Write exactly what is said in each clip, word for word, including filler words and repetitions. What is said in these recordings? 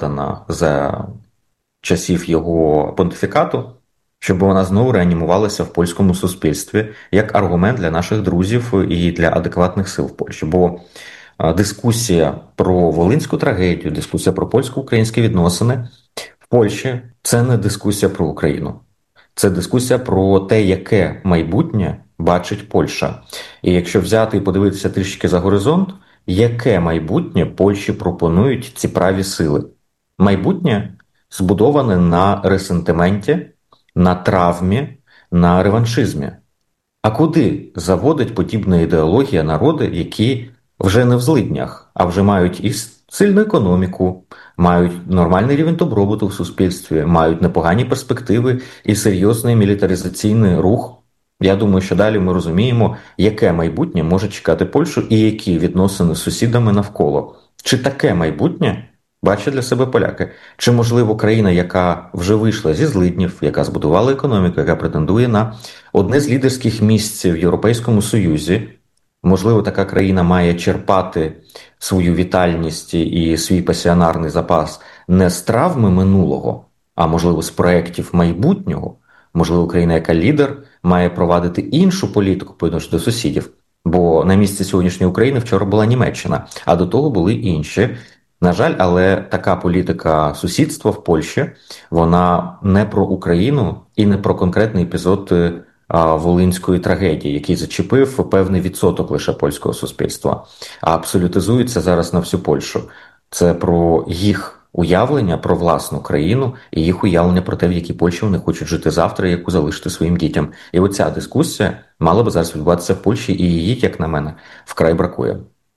згадана за часів його понтифікату, щоб вона знову реанімувалася в польському суспільстві як аргумент для наших друзів і для адекватних сил в Польщі. Бо дискусія про волинську трагедію, дискусія про польсько-українські відносини в Польщі – це не дискусія про Україну. Це дискусія про те, яке майбутнє бачить Польща. І якщо взяти і подивитися трішки за горизонт, яке майбутнє Польщі пропонують ці праві сили? Майбутнє збудоване на ресентименті, на травмі, на реваншизмі. А куди заводить подібна ідеологія народи, які вже не в злиднях, а вже мають і сильну економіку, мають нормальний рівень добробуту в суспільстві, мають непогані перспективи і серйозний мілітаризаційний рух? Я думаю, що далі ми розуміємо, яке майбутнє може чекати Польщу і які відносини з сусідами навколо. Чи таке майбутнє бачать для себе поляки? Чи, можливо, країна, яка вже вийшла зі злиднів, яка збудувала економіку, яка претендує на одне з лідерських місць в Європейському Союзі, можливо, така країна має черпати свою вітальність і свій пасіонарний запас не з травми минулого, а, можливо, з проєктів майбутнього? Можливо, країна, яка лідер, має провадити іншу політику по відношенню до сусідів. Бо на місці сьогоднішньої України вчора була Німеччина, а до того були інші. На жаль, але така політика сусідства в Польщі, вона не про Україну і не про конкретний епізод волинської трагедії, який зачепив певний відсоток лише польського суспільства, а абсолютизується зараз на всю Польщу. Це про їх уявлення про власну країну і їх уявлення про те, в якій Польщі вони хочуть жити завтра, яку залишити своїм дітям. І оця дискусія мала би зараз відбуватися в Польщі, і її, як на мене, вкрай бракує.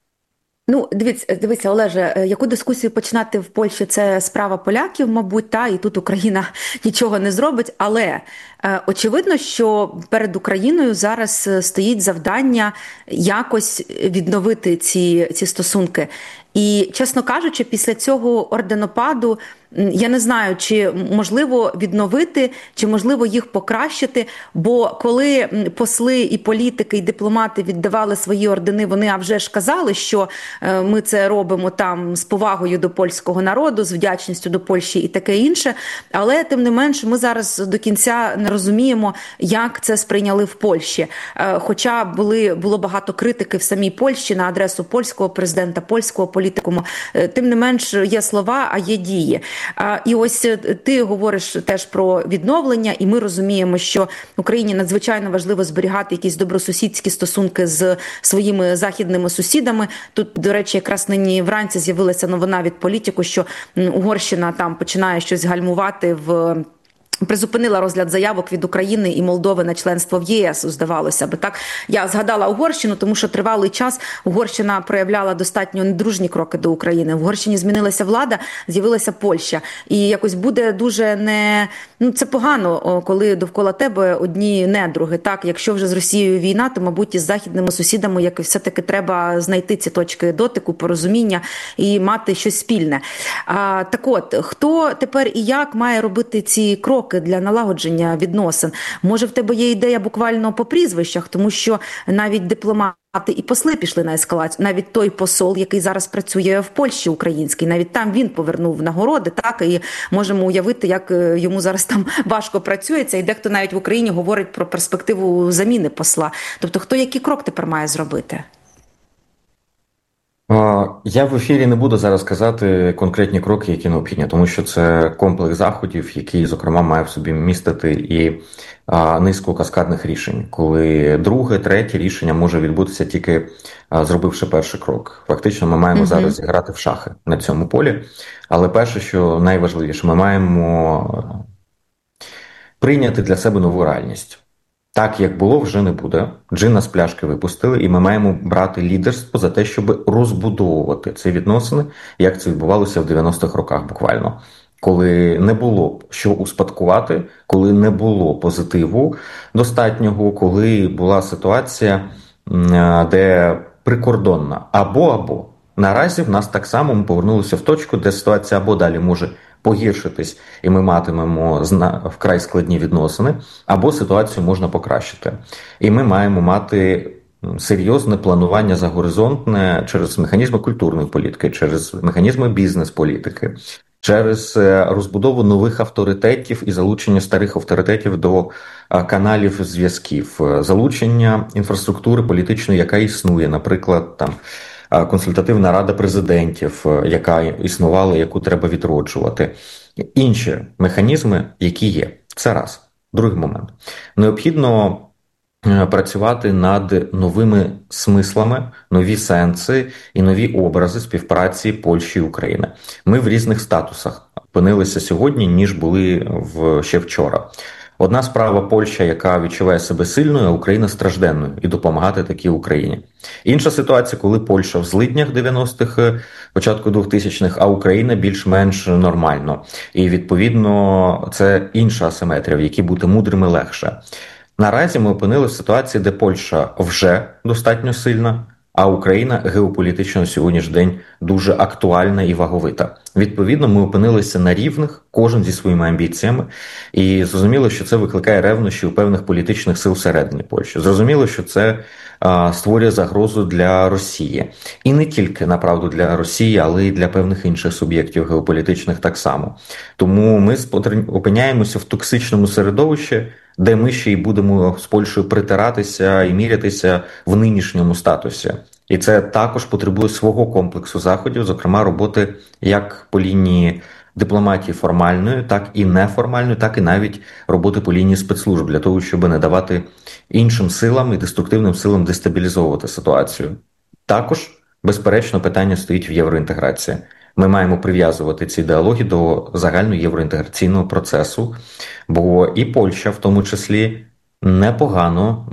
Ну, дивіться, дивіться, Олеже, яку дискусію починати в Польщі – це справа поляків, мабуть, та, і тут Україна нічого не зробить, але е, очевидно, що перед Україною зараз стоїть завдання якось відновити ці, ці стосунки. І, чесно кажучи, після цього орденопаду я не знаю, чи можливо відновити, чи можливо їх покращити, бо коли посли і політики, і дипломати віддавали свої ордени, вони а вже ж казали, що ми це робимо там з повагою до польського народу, з вдячністю до Польщі і таке інше, але тим не менш ми зараз до кінця не розуміємо, як це сприйняли в Польщі. Хоча були, було багато критики в самій Польщі на адресу польського президента, польського політикуму, тим не менш є слова, а є дії. І ось ти говориш теж про відновлення, і ми розуміємо, що Україні надзвичайно важливо зберігати якісь добросусідські стосунки з своїми західними сусідами. Тут, до речі, якраз нині вранці з'явилася новина від політику, що Угорщина там починає щось гальмувати в... Призупинила розгляд заявок від України і Молдови на членство в ЄС, здавалося би. Так, я згадала Угорщину, тому що тривалий час Угорщина проявляла достатньо недружні кроки до України. В Угорщині змінилася влада, з'явилася Польща. І якось буде дуже не... Ну, це погано, коли довкола тебе одні недруги. Так, якщо вже з Росією війна, то, мабуть, із західними сусідами якось все-таки треба знайти ці точки дотику, порозуміння і мати щось спільне. А, так от, хто тепер і як має робити ці кроки для налагодження відносин? Може, в тебе є ідея буквально по прізвищах, тому що навіть дипломати і посли пішли на ескалацію. Навіть той посол, який зараз працює в Польщі, український, навіть там він повернув нагороди, так, і можемо уявити, як йому зараз там важко працюється, і дехто навіть в Україні говорить про перспективу заміни посла. Тобто, хто який крок тепер має зробити? Я в ефірі не буду зараз казати конкретні кроки, які необхідні, тому що це комплекс заходів, який, зокрема, має в собі містити і низку каскадних рішень, коли друге, третє рішення може відбутися тільки зробивши перший крок. Фактично ми маємо mm-hmm. зараз зіграти в шахи на цьому полі, але перше, що найважливіше, ми маємо прийняти для себе нову реальність. Так, як було, вже не буде. Джина з пляшки випустили, і ми маємо брати лідерство за те, щоб розбудовувати ці відносини, як це відбувалося в дев'яностих роках буквально. Коли не було що успадкувати, коли не було позитиву достатнього, коли була ситуація, де прикордонна або-або. Наразі в нас так само ми повернулися в точку, де ситуація або далі може погіршитись, і ми матимемо вкрай складні відносини, або ситуацію можна покращити. І ми маємо мати серйозне планування загоризонтне через механізми культурної політики, через механізми бізнес-політики, через розбудову нових авторитетів і залучення старих авторитетів до каналів зв'язків, залучення інфраструктури політичної, яка існує, наприклад, там консультативна рада президентів, яка існувала, яку треба відроджувати, інші механізми, які є. Це раз. Другий момент. Необхідно працювати над новими смислами, нові сенси і нові образи співпраці Польщі і України. Ми в різних статусах опинилися сьогодні, ніж були в ще вчора. Одна справа Польща, яка відчуває себе сильною, а Україна стражденною, і допомагати такій Україні. Інша ситуація, коли Польща в злиднях дев'яностих, початку двохтисячних, а Україна більш-менш нормально. І відповідно це інша асиметрія, в якій бути мудрими легше. Наразі ми опинилися в ситуації, де Польща вже достатньо сильна, а Україна геополітично на сьогоднішній день дуже актуальна і ваговита. Відповідно, ми опинилися на рівних, кожен зі своїми амбіціями, і зрозуміло, що це викликає ревнощі у певних політичних сил всередині Польщі. Зрозуміло, що це а, створює загрозу для Росії. І не тільки, направду, для Росії, але й для певних інших суб'єктів геополітичних так само. Тому ми опиняємося в токсичному середовищі, де ми ще й будемо з Польщею притиратися і мірятися в нинішньому статусі. І це також потребує свого комплексу заходів, зокрема роботи як по лінії дипломатії формальної, так і неформальної, так і навіть роботи по лінії спецслужб, для того, щоб не давати іншим силам і деструктивним силам дестабілізовувати ситуацію. Також, безперечно, питання стоїть в євроінтеграції. Ми маємо прив'язувати ці ідеології до загального євроінтеграційного процесу, бо і Польща, в тому числі, непогано,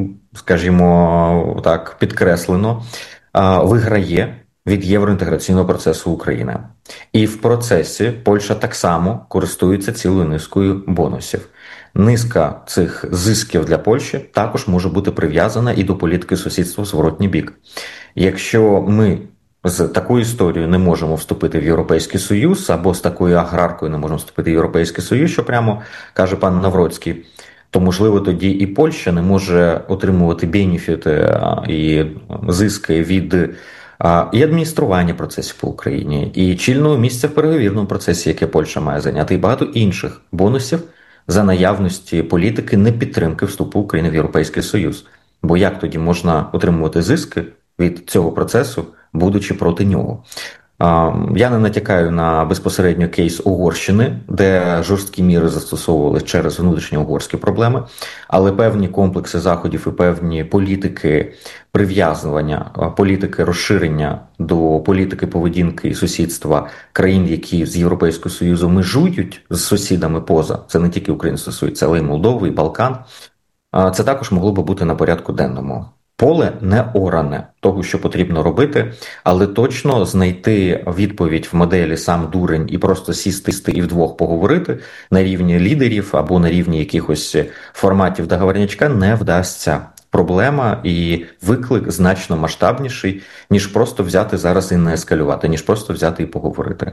скажімо так, підкреслено, виграє від євроінтеграційного процесу України. І в процесі Польща так само користується цілою низкою бонусів. Низка цих зисків для Польщі також може бути прив'язана і до політики сусідства в зворотній бік. Якщо ми з такою історією не можемо вступити в Європейський Союз, або з такою аграркою не можемо вступити в Європейський Союз, що прямо каже пан Навроцький, то, можливо, тоді і Польща не може отримувати бенефіти і зиски від і адміністрування процесів по Україні, і чільного місця в переговірному процесі, яке Польща має зайняти, і багато інших бонусів за наявності політики непідтримки вступу України в Європейський Союз. Бо як тоді можна отримувати зиски від цього процесу, будучи проти нього? Я не натякаю на безпосередньо кейс Угорщини, де жорсткі міри застосовували через внутрішньоугорські проблеми, але певні комплекси заходів і певні політики прив'язування, політики розширення до політики поведінки і сусідства країн, які з Європейського Союзу межують з сусідами поза, це не тільки Україна стосується, але й Молдови, і Балкан, це також могло би бути на порядку денному. Поле не оране того, що потрібно робити, але точно знайти відповідь в моделі «сам дурень» і просто сісти і вдвох поговорити на рівні лідерів або на рівні якихось форматів договорнячка не вдасться. Проблема і виклик значно масштабніший, ніж просто взяти зараз і не ескалювати, ніж просто взяти і поговорити.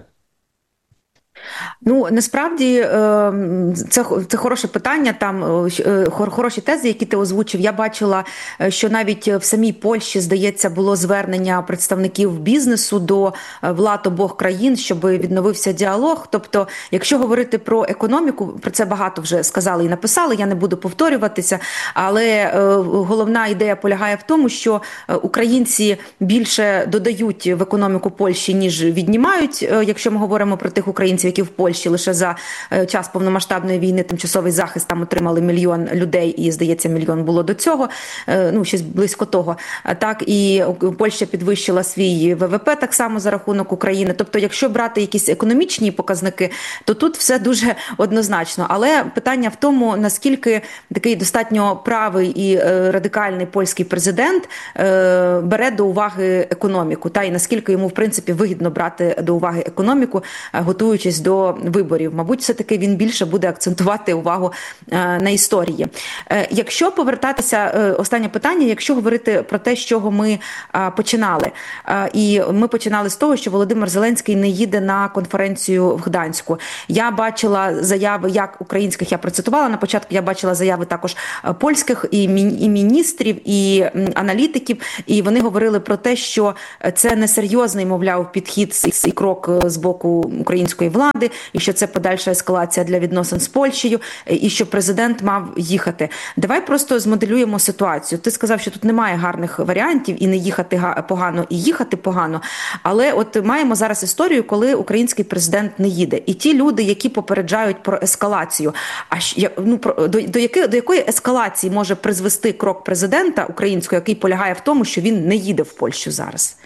Ну, насправді, це, це хороше питання, там хороші тези, які ти озвучив. Я бачила, що навіть в самій Польщі, здається, було звернення представників бізнесу до влад обох країн, щоб відновився діалог. Тобто, якщо говорити про економіку, про це багато вже сказали і написали, я не буду повторюватися, але головна ідея полягає в тому, що українці більше додають в економіку Польщі, ніж віднімають, якщо ми говоримо про тих українців, які в Польщі лише за час повномасштабної війни тимчасовий захист там отримали мільйон людей, і, здається, мільйон було до цього, ну, щось близько того. Так, і Польща підвищила свій ВВП так само за рахунок України. Тобто, якщо брати якісь економічні показники, то тут все дуже однозначно. Але питання в тому, наскільки такий достатньо правий і радикальний польський президент бере до уваги економіку, та, і наскільки йому, в принципі, вигідно брати до уваги економіку, готуючись до виборів. Мабуть, все-таки він більше буде акцентувати увагу на історії. Якщо повертатися, останнє питання, якщо говорити про те, з чого ми починали. І ми починали з того, що Володимир Зеленський не їде на конференцію в Гданську. Я бачила заяви як українських, я процитувала на початку, я бачила заяви також польських і міністрів, і аналітиків, і вони говорили про те, що це несерйозний, мовляв, підхід і крок з боку української влади, і що це подальша ескалація для відносин з Польщею, і що президент мав їхати. Давай просто змоделюємо ситуацію. Ти сказав, що тут немає гарних варіантів, і не їхати погано, і їхати погано, але от маємо зараз історію, коли український президент не їде. І ті люди, які попереджають про ескалацію, а ну, про, до, до, якої, до якої ескалації може призвести крок президента українського, який полягає в тому, що він не їде в Польщу зараз?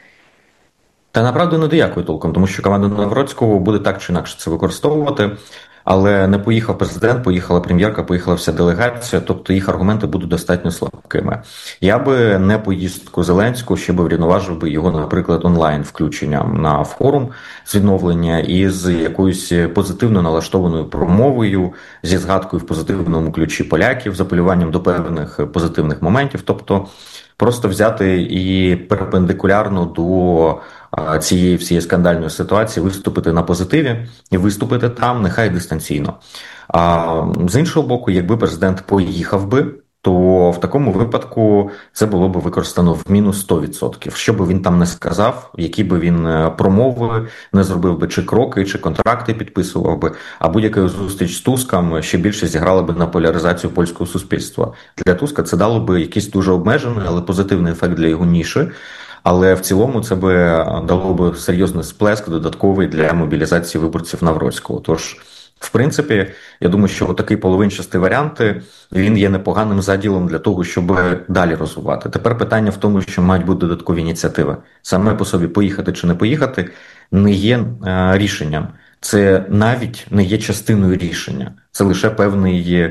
Та направду не до якої толком, тому що команда Навроцького буде так чи інакше це використовувати, але не поїхав президент, поїхала прем'єрка, поїхала вся делегація, тобто їх аргументи будуть достатньо слабкими. Я би не поїздку Зеленського, ще би врівноважив би його, наприклад, онлайн включенням на форум з відновлення і з якоюсь позитивно налаштованою промовою, зі згадкою в позитивному ключі поляків, з апелюванням до певних позитивних моментів, тобто просто взяти і перпендикулярно до цієї всієї скандальної ситуації виступити на позитиві і виступити там, нехай дистанційно. А з іншого боку, якби президент поїхав би, то в такому випадку це було б використано в мінус сто відсотків. Що би він там не сказав, які би він промови не зробив би, чи кроки, чи контракти підписував би, а будь-яка зустріч з Туском ще більше зіграла би на поляризацію польського суспільства. Для Туска це дало би якийсь дуже обмежений, але позитивний ефект для його ніші. Але в цілому це би дало би серйозний сплеск додатковий для мобілізації виборців Навроцького. Тож, в принципі, я думаю, що такий половинчастий варіант, він є непоганим заділом для того, щоб далі розвивати. Тепер питання в тому, що мають бути додаткові ініціативи. Саме по собі поїхати чи не поїхати не є е, рішенням. Це навіть не є частиною рішення. Це лише певний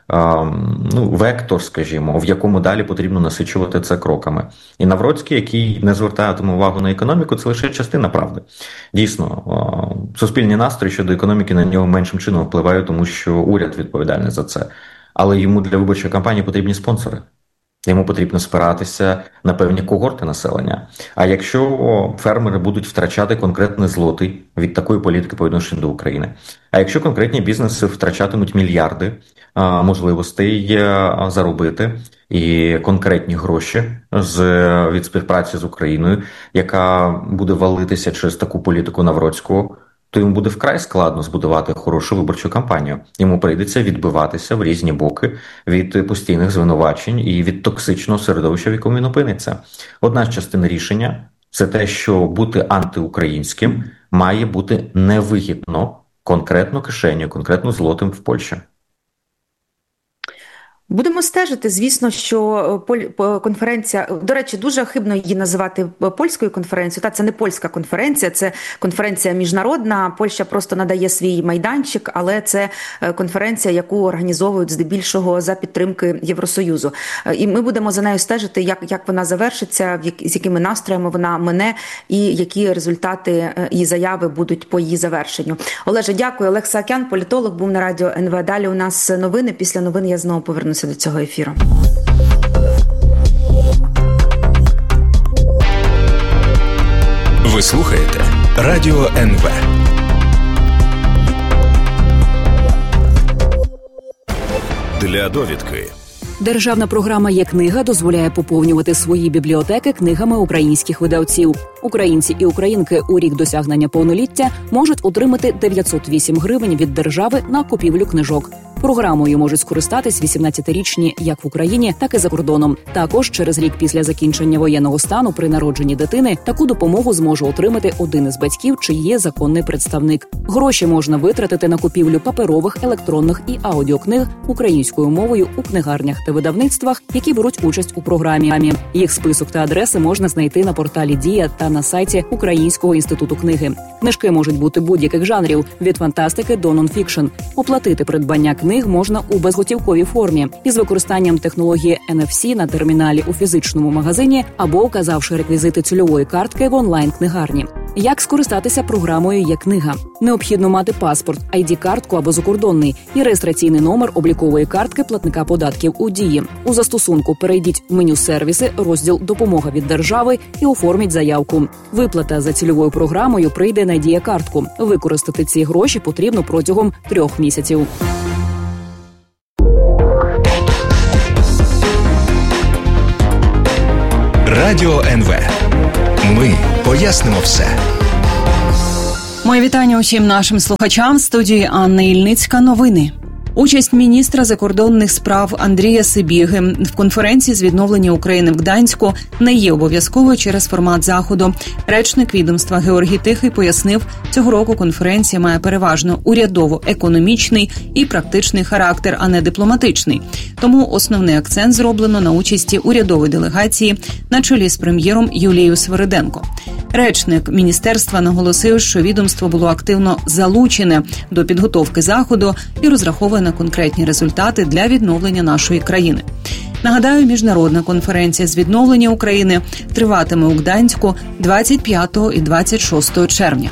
ну, вектор, скажімо, в якому далі потрібно насичувати це кроками. І Навроцький, який не звертатиме увагу на економіку, це лише частина правди. Дійсно, суспільні настрої щодо економіки на нього меншим чином впливають, тому що уряд відповідальний за це. Але йому для виборчої кампанії потрібні спонсори. Йому потрібно спиратися на певні когорти населення. А якщо фермери будуть втрачати конкретний злотий від такої політики по відношенню до України, а якщо конкретні бізнеси втрачатимуть мільярди а, можливостей а, заробити і конкретні гроші з, від співпраці з Україною, яка буде валитися через таку політику Навроцького, то йому буде вкрай складно збудувати хорошу виборчу кампанію. Йому прийдеться відбиватися в різні боки від постійних звинувачень і від токсичного середовища, в якому він опиниться. Одна з частин рішення – це те, що бути антиукраїнським має бути невигідно конкретно кишеню, конкретно злотим в Польщі. Будемо стежити. Звісно, що конференція, до речі, дуже хибно її називати польською конференцією. Та це не польська конференція, це конференція міжнародна. Польща просто надає свій майданчик, але це конференція, яку організовують здебільшого за підтримки Євросоюзу. І ми будемо за нею стежити, як, як вона завершиться, з якими настроями вона мине і які результати і заяви будуть по її завершенню. Олеже, дякую. Олег Саакян, політолог, був на радіо ен ве. Далі у нас новини. Після новин я знову повернуся до цього ефіру. Ви слухаєте Радіо ен ве. Для довідки. Державна програма «Є-книга» дозволяє поповнювати свої бібліотеки книгами українських видавців. Українці і українки у рік досягнення повноліття можуть отримати дев'ятсот вісім гривень від держави на купівлю книжок. Програмою можуть скористатись вісімнадцятирічні як в Україні, так і за кордоном. Також через рік після закінчення воєнного стану при народженні дитини таку допомогу зможе отримати один із батьків, чи є законний представник. Гроші можна витратити на купівлю паперових, електронних і аудіокниг українською мовою у книгарнях та та видавництвах, які беруть участь у програмі. Їх список та адреси можна знайти на порталі Дія та на сайті Українського інституту книги. Книжки можуть бути будь-яких жанрів – від фантастики до нонфікшн. Оплатити придбання книг можна у безготівковій формі із використанням технології ен еф сі на терміналі у фізичному магазині або указавши реквізити цільової картки в онлайн-книгарні. Як скористатися програмою «Є-книга»? Необхідно мати паспорт, ай ді-картку або закордонний і реєстраційний номер облікової картки платника податків у Дії. У застосунку перейдіть в меню «Сервіси», розділ «Допомога від держави» і оформіть заявку. Виплата за цільовою програмою прийде на Дія-картку. Використати ці гроші потрібно протягом трьох місяців. Радіо ен ве. Ми пояснимо все. Моє вітання усім нашим слухачам. В студії Анна Ільницька. Новини. Участь міністра закордонних справ Андрія Сибіги в конференції з відновлення України в Гданську не є обов'язковою через формат заходу. Речник відомства Георгій Тихий пояснив, цього року конференція має переважно урядово-економічний і практичний характер, а не дипломатичний. Тому основний акцент зроблено на участі урядової делегації на чолі з прем'єром Юлією Свириденко. Речник міністерства наголосив, що відомство було активно залучене до підготовки заходу і розраховує на конкретні результати для відновлення нашої країни. Нагадаю, міжнародна конференція з відновлення України триватиме у Гданську двадцять п'ятого і двадцять шостого червня.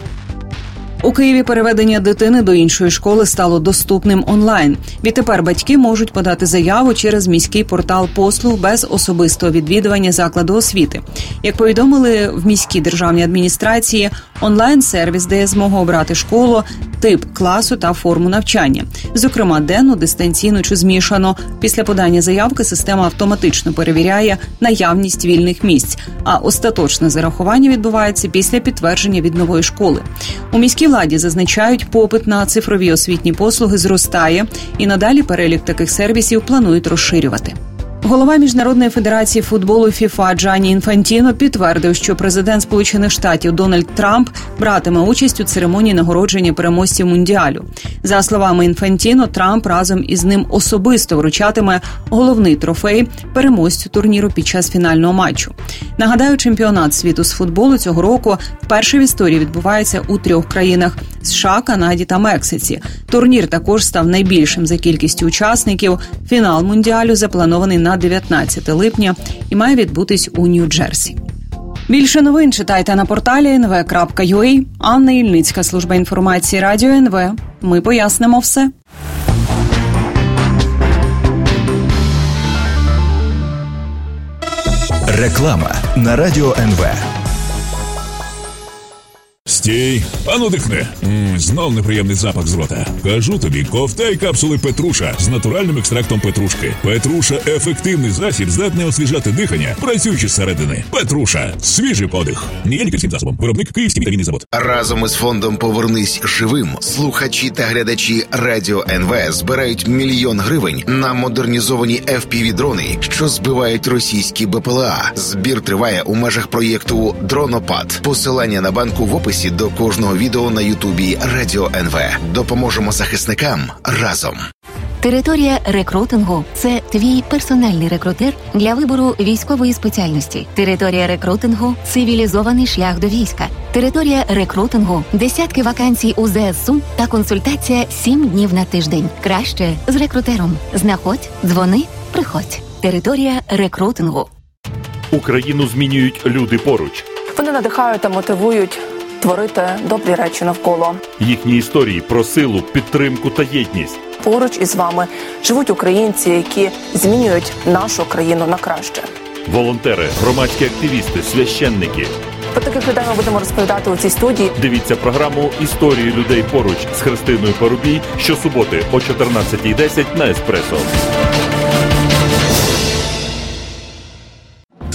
У Києві переведення дитини до іншої школи стало доступним онлайн. Відтепер батьки можуть подати заяву через міський портал послуг без особистого відвідування закладу освіти. Як повідомили в міській державній адміністрації, онлайн-сервіс дає змогу обрати школу, тип класу та форму навчання. Зокрема, денну, дистанційну чи змішану. Після подання заявки система автоматично перевіряє наявність вільних місць, а остаточне зарахування відбувається після підтвердження від нової школи. У міській владі зазначають, попит на цифрові освітні послуги зростає, і надалі перелік таких сервісів планують розширювати. Голова Міжнародної федерації футболу ФІФА Джанні Інфантіно підтвердив, що президент Сполучених Штатів Дональд Трамп братиме участь у церемонії нагородження переможців Мундіалю. За словами Інфантіно, Трамп разом із ним особисто вручатиме головний трофей переможцю турніру під час фінального матчу. Нагадаю, чемпіонат світу з футболу цього року вперше в історії відбувається у трьох країнах – США, Канаді та Мексиці. Турнір також став найбільшим за кількістю учасників. Фінал Мундіалю запланований на дев'ятнадцяте липня і має відбутись у Нью-Джерсі. Більше новин читайте на порталі ен ве крапка ю а. Анна Ільницька, служба інформації Радіо ен ве. Ми пояснимо все. Реклама на Радіо ен ве. Стій, ану дихни. Ммм, знов неприємний запах з рота. Кажу тобі, ковтай капсули Петруша з натуральним екстрактом петрушки. Петруша – ефективний засіб, здатний освіжати дихання, працюючи зсередини. Петруша – свіжий подих. Є лікарським засобом. Виробник Київський вітамінний завод. Разом із фондом «Повернись живим» слухачі та глядачі Радіо ен ве збирають мільйон гривень на модернізовані еф пі ві-дрони, що збивають російські бе пе ел а. Збір триває у межах проєкту «Дронопад». Посилання на банку в описі до кожного відео на Ютубі Радіо ен ве. Допоможемо захисникам разом. Територія рекрутингу – це твій персональний рекрутер для вибору військової спеціальності. Територія рекрутингу – цивілізований шлях до війська. Територія рекрутингу – десятки вакансій у зе ес у та консультація сім днів на тиждень. Краще з рекрутером. Знаходь, дзвони, приходь. Територія рекрутингу. Україну змінюють люди поруч. Вони надихають та мотивують творити добрі речі навколо. Їхні історії про силу, підтримку та єдність. Поруч із вами живуть українці, які змінюють нашу країну на краще. Волонтери, громадські активісти, священники. Про таких людей ми будемо розповідати у цій студії. Дивіться програму «Історії людей поруч» з Христиною Парубій щосуботи о чотирнадцятій десять на Еспресо. Свіжий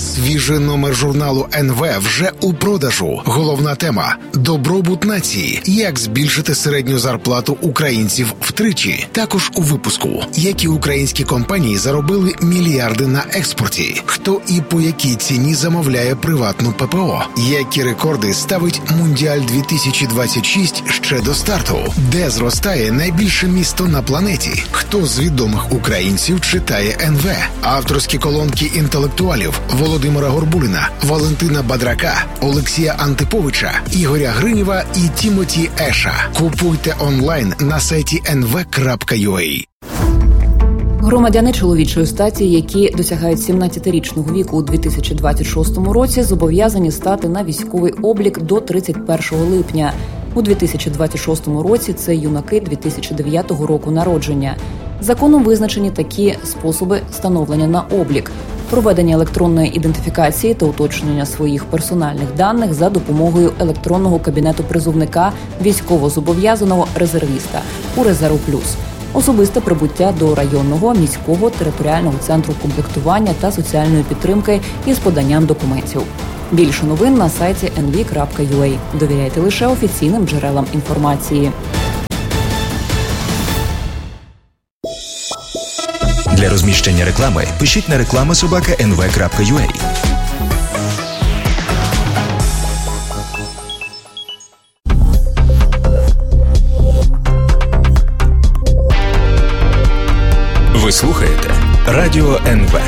Свіжий номер журналу ен ве вже у продажу. Головна тема – добробут нації. Як збільшити середню зарплату українців втричі. Також у випуску – які українські компанії заробили мільярди на експорті. Хто і по якій ціні замовляє приватну пе пе о. Які рекорди ставить Мундіаль дві тисячі двадцять шість ще до старту. Де зростає найбільше місто на планеті. Хто з відомих українців читає ен ве. Авторські колонки інтелектуалів Володимира Горбуліна, Валентина Бадрака, Олексія Антиповича, Ігоря Гринєва і Тімоті Еша. Купуйте онлайн на сайті ен ве крапка ю а. Громадяни чоловічої статі, які досягають сімнадцятирічного віку у дві тисячі двадцять шостому році, зобов'язані стати на військовий облік до тридцять першого липня. У дві тисячі двадцять шостому році це юнаки дві тисячі дев'ятого року народження. Законом визначені такі способи становлення на облік: проведення електронної ідентифікації та уточнення своїх персональних даних за допомогою електронного кабінету призовника військовозобов'язаного резервіста у «Резерв Плюс», особисте прибуття до районного, міського, територіального центру комплектування та соціальної підтримки із поданням документів. Більше новин на сайті ен ве крапка ю а. Довіряйте лише офіційним джерелам інформації. Для розміщення реклами пишіть на реклама собака ен ве крапка ю а. Ви слухаєте Радіо ен ве.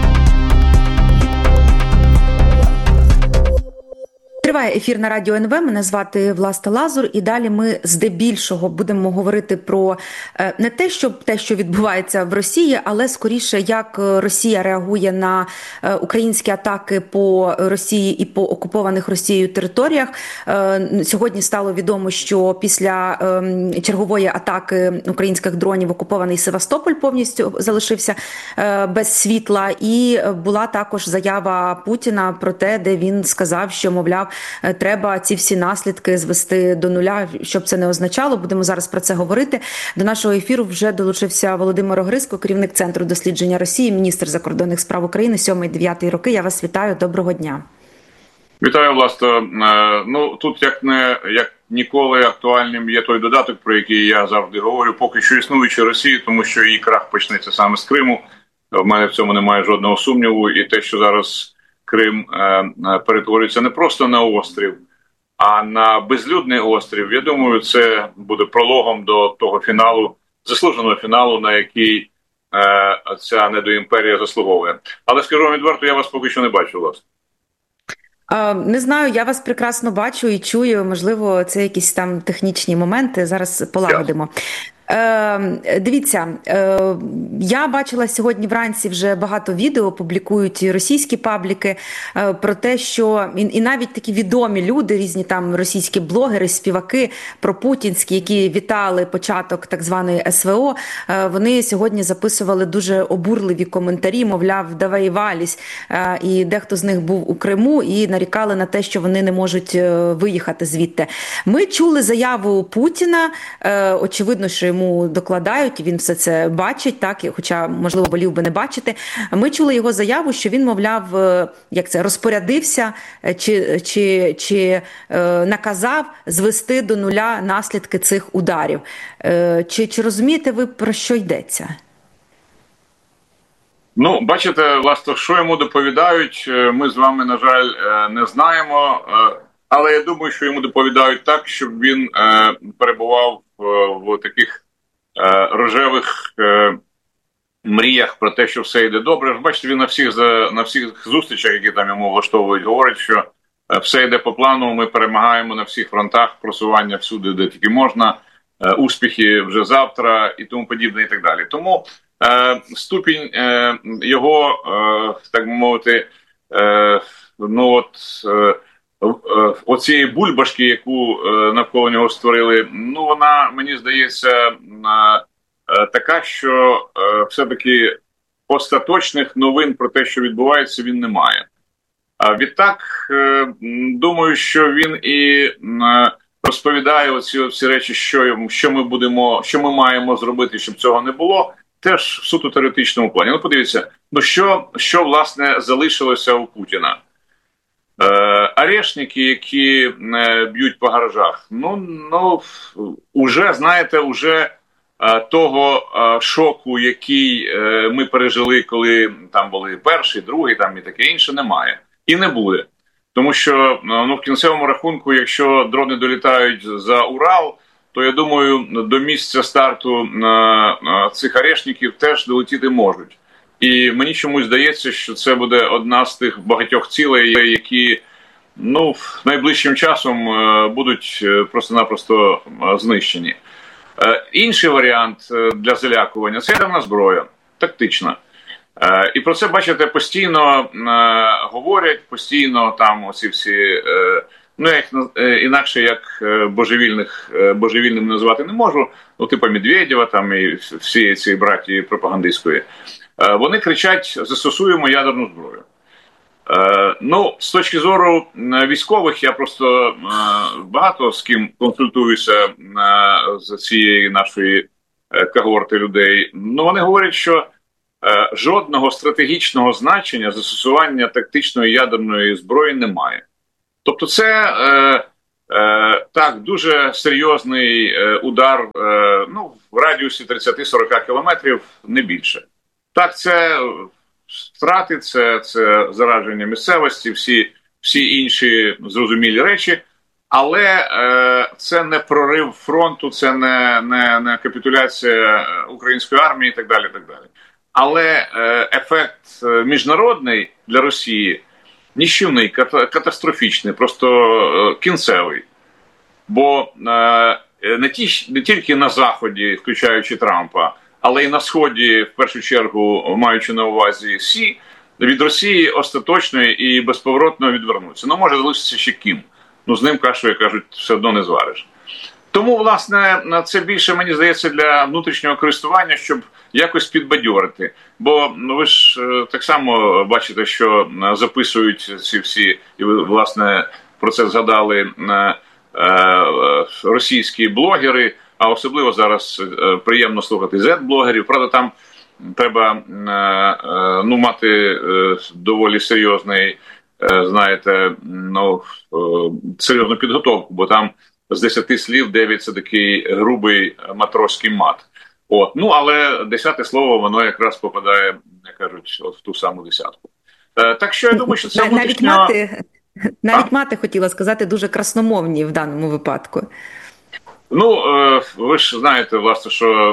Триває ефір на Радіо ен ве. Мене звати Власта Лазур. І далі ми здебільшого будемо говорити про не те, що те, що відбувається в Росії, але скоріше, як Росія реагує на українські атаки по Росії і по окупованих Росією територіях. Сьогодні стало відомо, що після чергової атаки українських дронів окупований Севастополь повністю залишився без світла. І була також заява Путіна про те, де він сказав, що, мовляв, треба ці всі наслідки звести до нуля, щоб це не означало. Будемо зараз про це говорити. До нашого ефіру вже долучився Володимир Огризко, керівник Центру дослідження Росії, міністр закордонних справ України сьомий-дев'ятий роки. Я вас вітаю. Доброго дня. Вітаю, власне. Ну, тут як не як ніколи актуальним є той додаток, про який я завжди говорю, поки що існуючи Росії, тому що її крах почнеться саме з Криму. В мене в цьому немає жодного сумніву. І те, що зараз Крим е, перетворюється не просто на острів, а на безлюдний острів. Я думаю, це буде прологом до того фіналу, заслуженого фіналу, на який е, ця недоімперія заслуговує. Але скажу вам відверто, я вас поки що не бачу, власне. Не знаю, я вас прекрасно бачу і чую. Можливо, це якісь там технічні моменти. Зараз полагодимо. Е, дивіться, е, я бачила сьогодні вранці вже багато відео, публікують російські пабліки, е, про те, що і, і навіть такі відомі люди, різні там російські блогери, співаки пропутінські, які вітали початок так званої ес ве о, е, вони сьогодні записували дуже обурливі коментарі, мовляв, давай валісь, е, і дехто з них був у Криму і нарікали на те, що вони не можуть е, виїхати звідти. Ми чули заяву Путіна, е, очевидно, що йому докладають, він все це бачить, так, хоча, можливо, волів би не бачити. Ми чули його заяву, що він, мовляв, як це, розпорядився чи, чи, чи е, наказав звести до нуля наслідки цих ударів. Е, чи, чи розумієте ви, про що йдеться? Ну, бачите, власне, що йому доповідають, ми з вами, на жаль, не знаємо. Але я думаю, що йому доповідають так, щоб він е, перебував в, в таких е, рожевих е, мріях про те, що все йде добре. Бачите, він на всіх, на всіх зустрічах, які там йому влаштовують, говорить, що все йде по плану, ми перемагаємо на всіх фронтах, просування всюди, де тільки можна, е, успіхи вже завтра і тому подібне і так далі. Тому е, ступінь е, його, е, так би мовити, е, ну от... Е, оцієї бульбашки, яку навколо нього створили, ну вона, мені здається, така, що все-таки остаточних новин про те, що відбувається, він не має. А відтак, думаю, що він і розповідає оці всі речі, що, що ми будемо, що ми маємо зробити, щоб цього не було, теж в суто теоретичному плані. Ну, подивіться, ну що, що власне залишилося у Путіна? Е, арешники, які е, б'ють по гаражах, ну, ну, уже, знаєте, уже е, того е, шоку, який е, ми пережили, коли там були перший, другий, там і таке інше, немає. І не буде. Тому що, ну, в кінцевому рахунку, якщо дрони долітають за Урал, то, я думаю, до місця старту е, е, цих арешників теж долетіти можуть. І мені чомусь здається, що це буде одна з тих багатьох цілей, які, ну, найближчим часом будуть просто-напросто знищені. Інший варіант для залякування – це ядерна зброя, тактична. І про це, бачите, постійно говорять, постійно там оці всі, ну, як, інакше як божевільних, божевільним назвати не можу, ну, типу Медведєва там і всі ці братії пропагандистської. Вони кричать: застосуємо ядерну зброю. Е, ну, з точки зору військових, я просто е, багато з ким консультуюся е, з цієї нашої е, когорти людей. Ну, вони говорять, що е, жодного стратегічного значення застосування тактичної ядерної зброї немає. Тобто це, е, е, так, дуже серйозний е, удар, е, ну, в радіусі тридцять-сорок кілометрів, не більше. Так, це втрати, це, це зараження місцевості, всі, всі інші зрозумілі речі, але е, це не прорив фронту, це не, не, не капітуляція української армії і так далі. Так далі. Але е, ефект міжнародний для Росії ніщівний, катастрофічний, просто е, кінцевий. Бо е, не, ті, не тільки на Заході, включаючи Трампа, але й на Сході, в першу чергу, маючи на увазі Сі, від Росії остаточно і безповоротно відвернуться. Ну, може залишитися ще Кім. Ну, з ним кашу, як кажуть, все одно не звариш. Тому, власне, це більше, мені здається, для внутрішнього користування, щоб якось підбадьорити. Бо, ну, ви ж так само бачите, що записують ці всі, і ви, власне, про це згадали, російські блогери, а особливо зараз е, приємно слухати зет-блогерів. Правда, там треба е, е, ну, мати е, доволі серйозний, е, знаєте, ну, е, серйозну підготовку, бо там з десяти слів дев'ять – це такий грубий матроський мат. От. Ну, але десяте слово, воно якраз попадає, як кажуть, от в ту саму десятку. Е, так що я думаю, що це внутрішньо... Навіть мати, навіть мати, хотіла сказати, дуже красномовні в даному випадку. Ну, ви ж знаєте, власне, що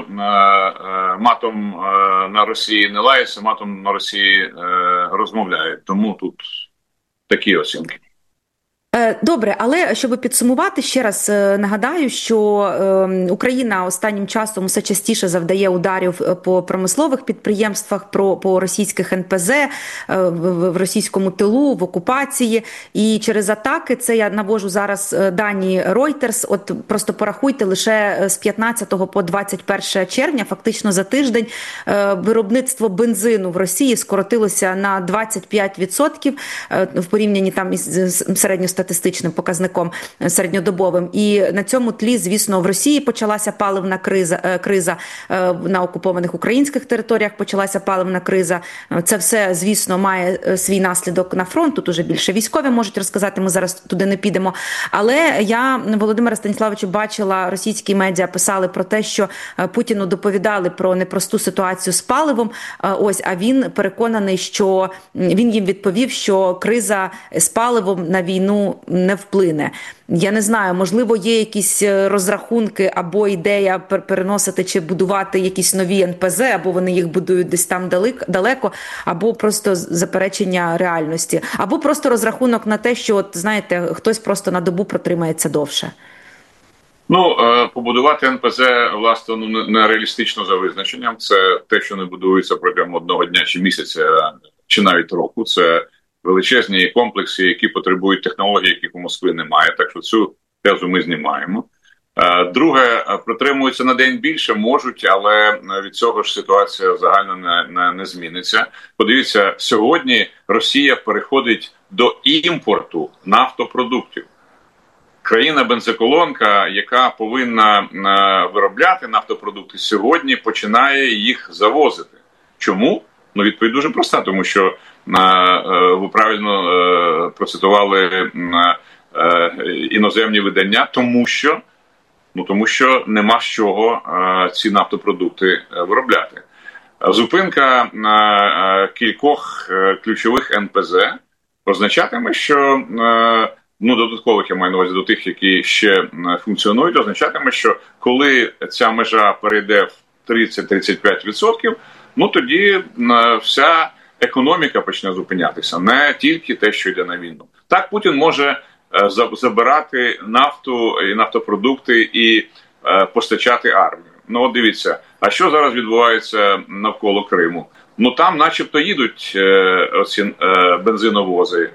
матом на Росії не лається, матом на Росії розмовляють. Тому тут такі оцінки. Добре, але щоб підсумувати, ще раз нагадаю, що Україна останнім часом все частіше завдає ударів по промислових підприємствах, про, по російських ен пе зет, в російському тилу, в окупації. І через атаки, це я навожу зараз дані Reuters, от просто порахуйте, лише з п'ятнадцятого по двадцять перше червня, фактично за тиждень, виробництво бензину в Росії скоротилося на двадцять п'ять відсотків в порівнянні там із середньостатистичним статистичним показником середньодобовим. І на цьому тлі, звісно, в Росії почалася паливна криза, криза на окупованих українських територіях почалася паливна криза. Це все, звісно, має свій наслідок на фронт. Тут уже більше військові можуть розказати, ми зараз туди не підемо. Але я, Володимира Станіславовичу, бачила, російські медіа писали про те, що Путіну доповідали про непросту ситуацію з паливом. Ось, а він переконаний, що він їм відповів, що криза з паливом на війну не вплине. Я не знаю, можливо, є якісь розрахунки або ідея переносити чи будувати якісь нові ен пе зет, або вони їх будують десь там далеко, або просто заперечення реальності, або просто розрахунок на те, що, от, знаєте, хтось просто на добу протримається довше. Ну, побудувати ен пе зет, власне, ну, нереалістично за визначенням. Це те, що не будується протягом одного дня чи місяця, чи навіть року. Це величезні комплекси, які потребують технологій, яких у Москви немає. Так що цю тезу ми знімаємо. Друге, протримуються на день більше, можуть, але від цього ж ситуація загально не, не, не зміниться. Подивіться, сьогодні Росія переходить до імпорту нафтопродуктів. країна-бензоколонка, яка повинна виробляти нафтопродукти, сьогодні починає їх завозити. Чому? Ну, відповідь дуже проста, тому що ви правильно процитували іноземні видання, тому що, ну, тому що нема з чого ці нафтопродукти виробляти. Зупинка кількох ключових ен пе зе означатиме, що, ну, додаткових, я маю на увазі до тих, які ще функціонують, означатиме, що коли ця межа перейде в тридцять-тридцять п'ять відсотків, ну, тоді вся економіка почне зупинятися, не тільки те, що йде на війну. Так, Путін може забирати нафту і нафтопродукти і постачати армію. Ну, от дивіться, а що зараз відбувається навколо Криму? Ну, там начебто їдуть е, оці е, бензиновози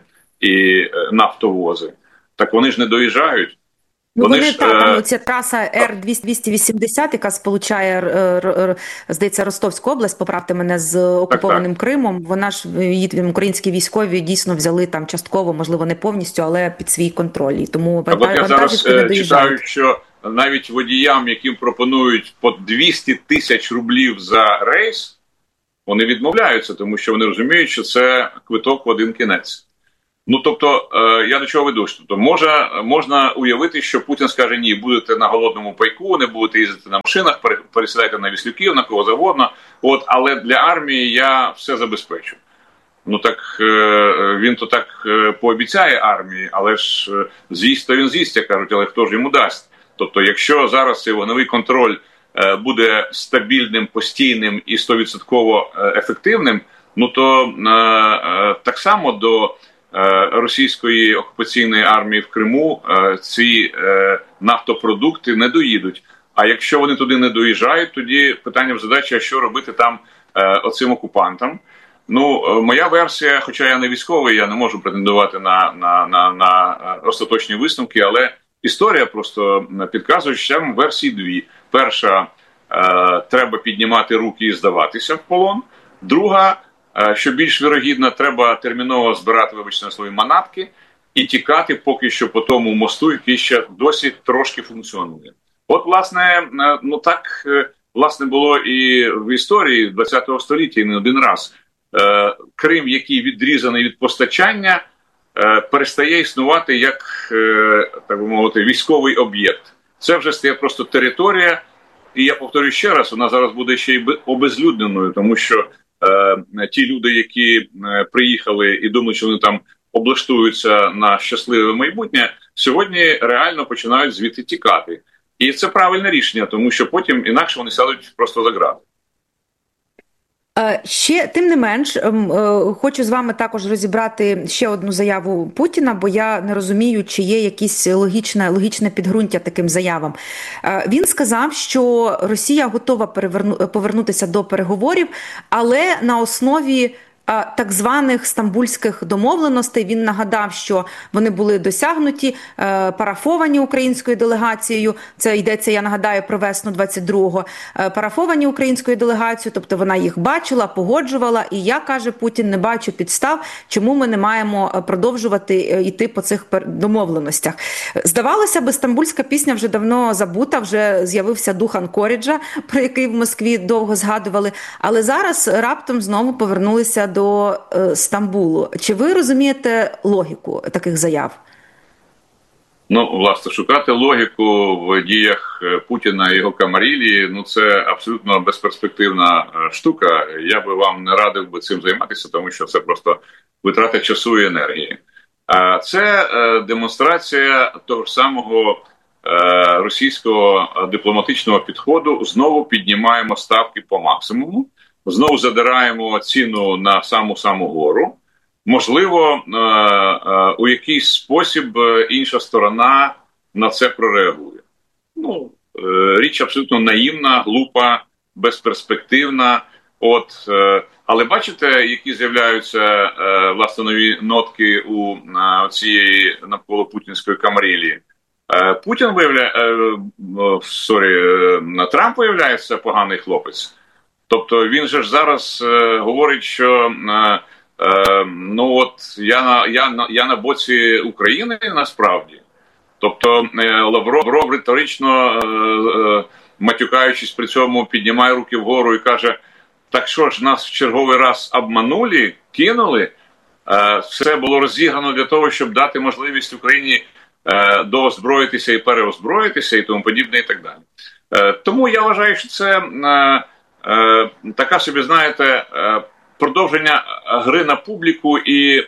і е, нафтовози. Так вони ж не доїжджають. Ну, вони, вони ж, так, е... оця траса Ер двісті вісімдесят, яка сполучає, здається, Ростовську область, поправте мене, з окупованим так, так. Кримом, вона ж, її українські військові дійсно взяли там частково, можливо, не повністю, але під свій контроль. І тому вантажівки не доїжджають. Я зараз читаю, що навіть водіям, яким пропонують по двісті тисяч рублів за рейс, вони відмовляються, тому що вони розуміють, що це квиток в один кінець. Ну, тобто, е, я до чого веду? Тобто, може, можна уявити, що Путін скаже, ні, будете на голодному пайку, не будете їздити на машинах, пересідайте на віслюків, на кого завгодно, от, але для армії я все забезпечу. Ну, так, е, він то так е, пообіцяє армії, але ж е, з'їсть, то він з'їсть, як кажуть, але хто ж йому дасть? Тобто, якщо зараз цей вогневий контроль е, буде стабільним, постійним і сто відсотків ефективним, ну, то е, е, так само до російської окупаційної армії в Криму ці нафтопродукти не доїдуть. А якщо вони туди не доїжджають, тоді питання в задачі, що робити там оцим окупантам. Ну, моя версія, хоча я не військовий, я не можу претендувати на, на, на, на остаточні висновки, але історія просто підказує, що там версії дві. Перша, треба піднімати руки і здаватися в полон. Друга, що більш вірогідно, треба терміново збирати, вибачте на слові, манатки і тікати поки що по тому мосту, який ще досі трошки функціонує. От, власне, ну так, власне, було і в історії ХХ століття, і не один раз. Крим, який відрізаний від постачання, перестає існувати як, так би мовити, військовий об'єкт. Це вже стає просто територія, і я повторюю ще раз, вона зараз буде ще й обезлюдненою, тому що Е, ті люди, які е, приїхали і думають, що вони там облаштуються на щасливе майбутнє, сьогодні реально починають звідти тікати. І це правильне рішення, тому що потім інакше вони сядуть просто за грати. Ще, тим не менш, хочу з вами також розібрати ще одну заяву Путіна, бо я не розумію, чи є якесь логічне, логічне підґрунтя таким заявам. Він сказав, що Росія готова повернутися до переговорів, але на основі так званих стамбульських домовленостей. Він нагадав, що вони були досягнуті, парафовані українською делегацією. Це йдеться, я нагадаю, про весну двадцять другого. Парафовані українською делегацією, тобто вона їх бачила, погоджувала. І я, каже Путін, не бачу підстав, чому ми не маємо продовжувати йти по цих домовленостях. Здавалося би, стамбульська пісня вже давно забута, вже з'явився дух Анкоріджа, про який в Москві довго згадували. Але зараз раптом знову повернулися до до Стамбулу. Чи ви розумієте логіку таких заяв? Ну, власне, шукати логіку в діях Путіна і його камарілії, ну, це абсолютно безперспективна штука. Я би вам не радив би цим займатися, тому що це просто витрата часу і енергії. А це демонстрація того ж самого російського дипломатичного підходу. Знову піднімаємо ставки по максимуму. Знову задираємо ціну на саму-саму гору. Можливо, у якийсь спосіб інша сторона на це прореагує. Ну, річ абсолютно наївна, глупа, безперспективна. От, але бачите, які з'являються власне нові нотки у цієї навколо путінської камарілії. Путін виявляє, сорі, Трамп виявляється поганий хлопець. Тобто він же ж зараз е, говорить, що е, е, ну от я на, я, я на боці України насправді. Тобто Лавров риторично, матюкаючись при цьому, піднімає руки вгору і каже, так що ж, нас в черговий раз обманули, кинули, все було розіграно для того, щоб дати можливість Україні доозброїтися і переозброїтися і тому подібне і так далі. Тому я вважаю, що це така собі, знаєте, продовження гри на публіку і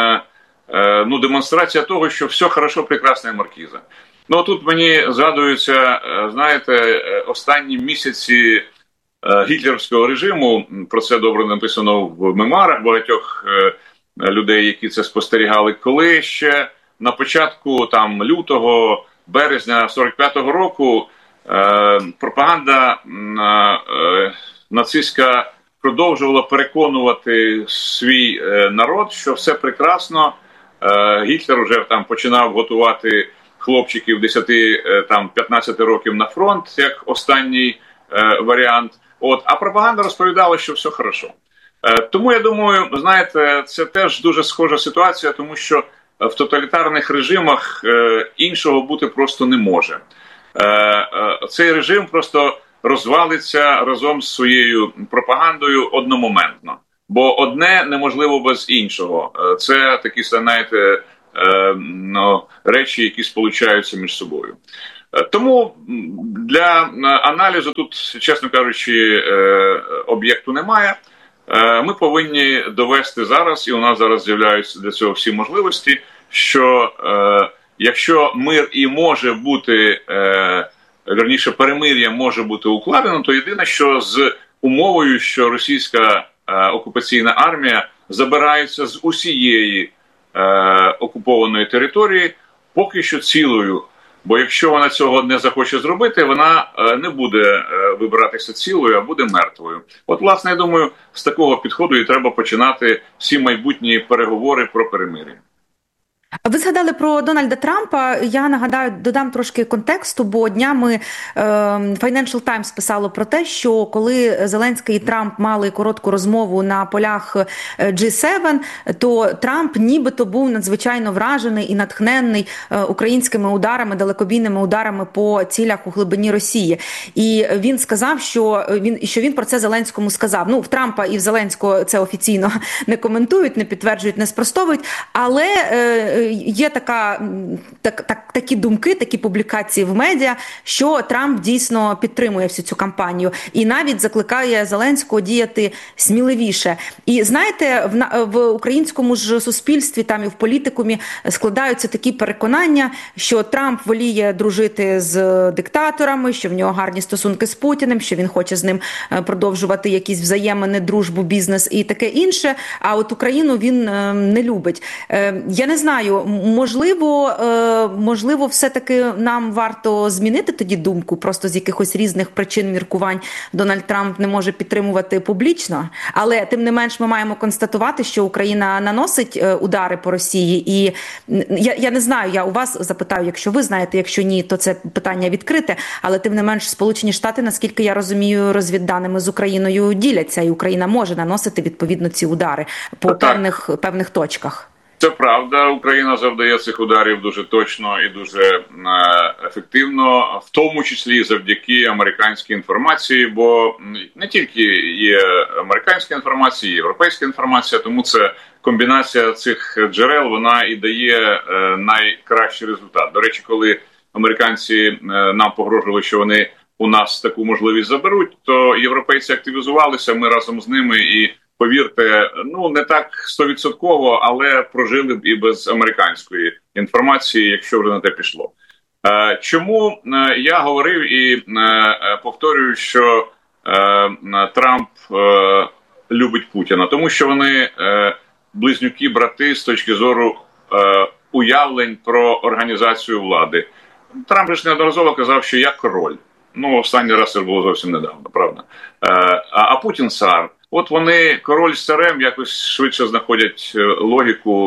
ну, демонстрація того, що все хорошо, прекрасно і маркіза. Ну, тут мені згадуються, знаєте, останні місяці гітлерівського режиму, про це добре написано в мемуарах багатьох людей, які це спостерігали, коли ще на початку там лютого, березня сорок п'ятого року е, пропаганда е, нацистська продовжувала переконувати свій е, народ, що все прекрасно. Е, Гітлер вже там починав готувати хлопчиків десяти-п'ятнадцяти років на фронт, як останній е, варіант. От, а пропаганда розповідала, що все хорошо. Е, тому, я думаю, знаєте, це теж дуже схожа ситуація, тому що в тоталітарних режимах е, іншого бути просто не може. Е, е, цей режим просто розвалиться разом з своєю пропагандою одномоментно. Бо одне неможливо без іншого. Е, це такі, знаєте, е, ну, речі, які сполучаються між собою. Е, тому для аналізу тут, чесно кажучи, е, об'єкту немає. Ми повинні довести зараз, і у нас зараз з'являються для цього всі можливості, що е, якщо мир і може бути, е, вірніше, перемир'я може бути укладено, то єдине, що з умовою, що російська е, окупаційна армія забирається з усієї е, окупованої території, поки що цілою. Бо якщо вона цього не захоче зробити, вона не буде вибиратися цілою, а буде мертвою. От, власне, я думаю, з такого підходу і треба починати всі майбутні переговори про перемир'я. Ви згадали про Дональда Трампа. Я нагадаю, додам трошки контексту, бо днями Financial Times писало про те, що коли Зеленський і Трамп мали коротку розмову на полях джі севен, то Трамп нібито був надзвичайно вражений і натхненний українськими ударами, далекобійними ударами по цілях у глибині Росії. І він сказав, що він, що він про це Зеленському сказав. Ну, в Трампа і в Зеленського це офіційно не коментують, не підтверджують, не спростовують, але є така, так, так, такі думки, такі публікації в медіа, що Трамп дійсно підтримує всю цю кампанію і навіть закликає Зеленського діяти сміливіше. І знаєте, в, в українському ж суспільстві, там і в політикумі складаються такі переконання, що Трамп воліє дружити з диктаторами, що в нього гарні стосунки з Путіним, що він хоче з ним продовжувати якісь взаємини, дружбу, бізнес і таке інше, а от Україну він не любить. Я не знаю, можливо, можливо, все-таки нам варто змінити тоді думку, просто з якихось різних причин, міркувань Дональд Трамп не може підтримувати публічно, але тим не менш ми маємо констатувати, що Україна наносить удари по Росії, і я, я не знаю, я у вас запитаю, якщо ви знаєте, якщо ні, то це питання відкрите, але тим не менш Сполучені Штати, наскільки я розумію, розвідданими з Україною діляться, і Україна може наносити відповідно ці удари по певних, певних точках. Це правда, Україна завдає цих ударів дуже точно і дуже ефективно, в тому числі завдяки американській інформації, бо не тільки є американська інформація, є європейська інформація, тому це комбінація цих джерел, вона і дає найкращий результат. До речі, коли американці нам погрожували, що вони у нас таку можливість заберуть, то європейці активізувалися, ми разом з ними і повірте, ну не так стовідсотково, але прожили б і без американської інформації, якщо вже на те пішло. Е, чому е, я говорив і е, повторюю, що е, Трамп е, любить Путіна? Тому що вони е, близнюки-брати з точки зору е, уявлень про організацію влади. Трамп ж неодноразово казав, що я король. Ну, останній раз це було зовсім недавно, правда? Е, а, а Путін цар. От вони, король з царем, якось швидше знаходять логіку,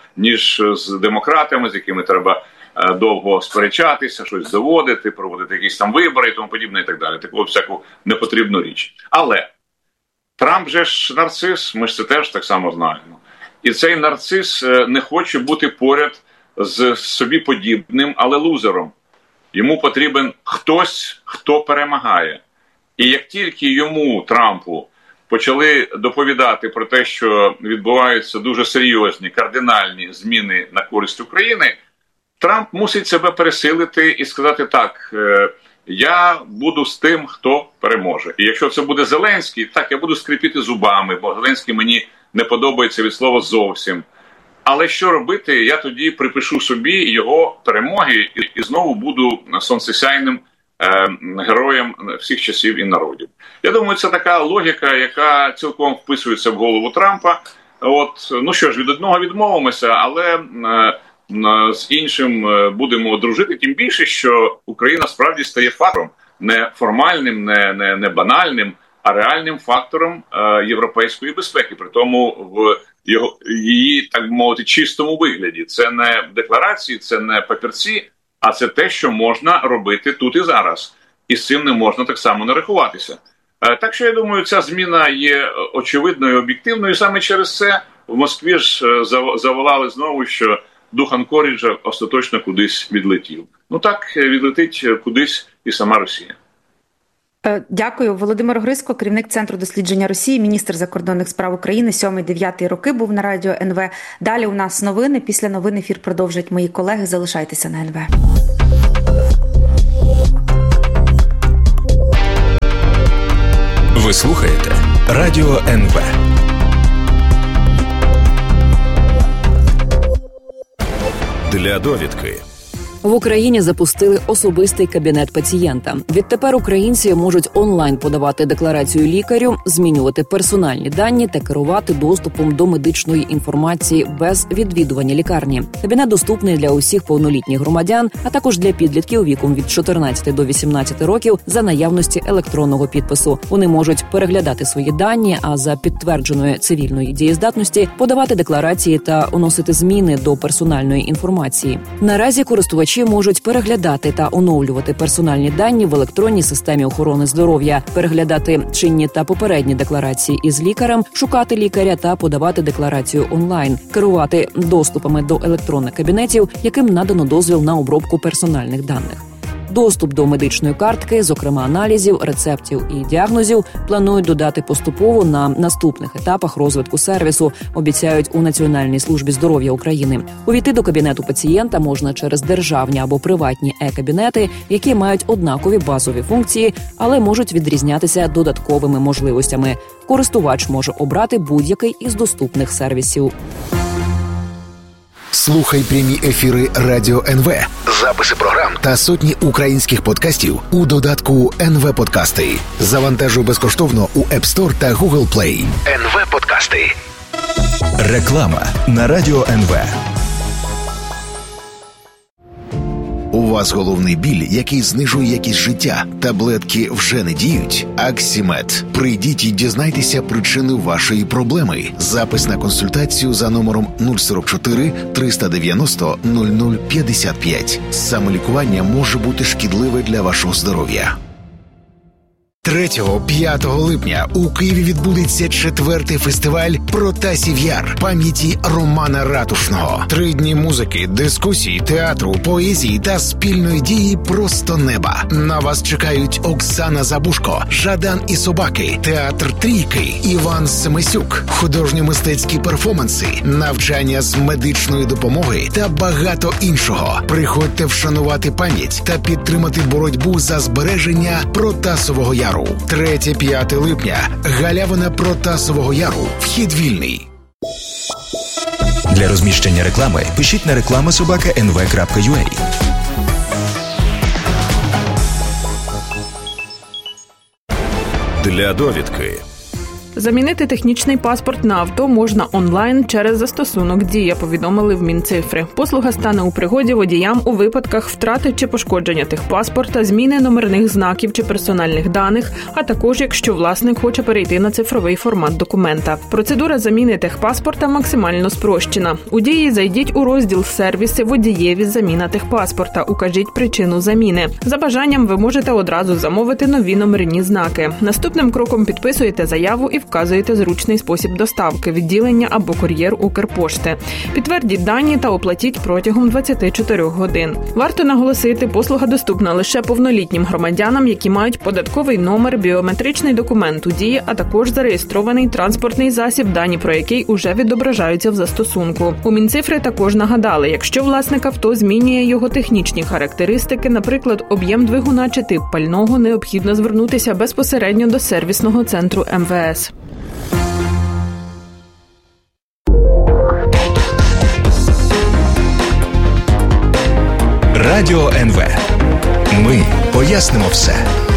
ніж з демократами, з якими треба довго сперечатися, щось доводити, проводити якісь там вибори і тому подібне і так далі. Таку всяку непотрібну річ. Але Трамп же ж нарцис, ми ж це теж так само знаємо. І цей нарцис не хоче бути поряд з собі подібним, але лузером. Йому потрібен хтось, хто перемагає. І як тільки йому, Трампу, почали доповідати про те, що відбуваються дуже серйозні, кардинальні зміни на користь України, Трамп мусить себе пересилити і сказати так, я буду з тим, хто переможе. І якщо це буде Зеленський, так, я буду скрипіти зубами, бо Зеленський мені не подобається від слова зовсім. Але що робити, я тоді припишу собі його перемоги і, і знову буду сонцесяйним е, героєм всіх часів і народів. Я думаю, це така логіка, яка цілком вписується в голову Трампа. От, ну що ж, від одного відмовимося, але е, з іншим будемо дружити, тим більше, що Україна справді стає фактором, не формальним, не, не, не банальним, а реальним фактором е, європейської безпеки. При тому в його, її, так би мовити, чистому вигляді. Це не декларації, це не папірці, а це те, що можна робити тут і зараз. І з цим не можна так само не рахуватися. Е, так що, я думаю, ця зміна є очевидною, об'єктивною. І саме через це в Москві ж заволали знову, що дух Анкоріджа остаточно кудись відлетів. Ну так, відлетить кудись і сама Росія. Дякую. Володимир Грицько, керівник Центру дослідження Росії, міністр закордонних справ України, сьомий-дев'ятий роки був на радіо ен ве. Далі у нас новини. Після новин ефір продовжать мої колеги. Залишайтеся на ен ве. Ви слухаєте Радіо ен ве. Для довідки. В Україні запустили особистий кабінет пацієнта. Відтепер українці можуть онлайн подавати декларацію лікарю, змінювати персональні дані та керувати доступом до медичної інформації без відвідування лікарні. Кабінет доступний для усіх повнолітніх громадян, а також для підлітків віком від чотирнадцяти до вісімнадцяти років за наявності електронного підпису. Вони можуть переглядати свої дані, а за підтвердженої цивільної дієздатності подавати декларації та вносити зміни до персональної інформації. Наразі користувачі можуть переглядати та оновлювати персональні дані в електронній системі охорони здоров'я, переглядати чинні та попередні декларації із лікарем, шукати лікаря та подавати декларацію онлайн, керувати доступами до електронних кабінетів, яким надано дозвіл на обробку персональних даних. Доступ до медичної картки, зокрема аналізів, рецептів і діагнозів, планують додати поступово на наступних етапах розвитку сервісу, обіцяють у Національній службі здоров'я України. Увійти до кабінету пацієнта можна через державні або приватні е-кабінети, які мають однакові базові функції, але можуть відрізнятися додатковими можливостями. Користувач може обрати будь-який із доступних сервісів. Слухай прямі ефіри Радіо ен ве, записи програм та сотні українських подкастів у додатку ен ве Подкасти. Завантажуй безкоштовно у App Store та Google Play. ен ве Подкасти. Реклама на Радіо ен ве. У вас головний біль, який знижує якість життя. Таблетки вже не діють? Аксімед. Прийдіть і дізнайтеся причини вашої проблеми. Запис на консультацію за номером нуль сорок чотири триста дев'яносто нуль нуль п'ятдесят п'ять. Самолікування може бути шкідливе для вашого здоров'я. третього-п'ятого липня у Києві відбудеться четвертий фестиваль «Протасів Яр» пам'яті Романа Ратушного. Три дні музики, дискусій, театру, поезії та спільної дії просто неба. На вас чекають Оксана Забушко, Жадан і собаки, театр Трійки, Іван Семисюк, художньо-мистецькі перформанси, навчання з медичної допомоги та багато іншого. Приходьте вшанувати пам'ять та підтримати боротьбу за збереження Протасового Яру. третє-п'яте липня. Галявина Протасового Яру. Вхід вільний. Для розміщення реклами пишіть на реклама собака ен ве крапка ю а. Для довідки. Замінити технічний паспорт на авто можна онлайн через застосунок «Дія», повідомили в Мінцифри. Послуга стане у пригоді водіям у випадках втрати чи пошкодження техпаспорта, зміни номерних знаків чи персональних даних, а також якщо власник хоче перейти на цифровий формат документа. Процедура заміни техпаспорта максимально спрощена. У «Дії» зайдіть у розділ «Сервіси», «Водієві заміна техпаспорта», укажіть причину заміни. За бажанням ви можете одразу замовити нові номерні знаки. Наступним кроком підписуєте заяву і вказуєте вказуєте зручний спосіб доставки, відділення або кур'єр Укрпошти. Підтвердіть дані та оплатіть протягом двадцяти чотирьох годин. Варто наголосити, послуга доступна лише повнолітнім громадянам, які мають податковий номер, біометричний документ у дії, а також зареєстрований транспортний засіб, дані про який уже відображаються в застосунку. У Мінцифри також нагадали, якщо власник авто змінює його технічні характеристики, наприклад, об'єм двигуна чи тип пального, необхідно звернутися безпосередньо до сервісного центру ем ве ес. Радіо ен ве. Ми пояснимо все.